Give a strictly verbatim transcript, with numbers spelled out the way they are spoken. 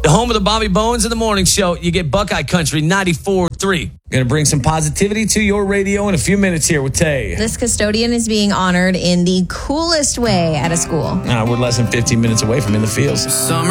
home of the Bobby Bones in the Morning Show. You get Buckeye Country ninety-four three. Going to bring some positivity to your radio in a few minutes here with Tay. This custodian is being honored in the coolest way at a school. Uh, we're less than fifteen minutes away from In the Fields. Summer.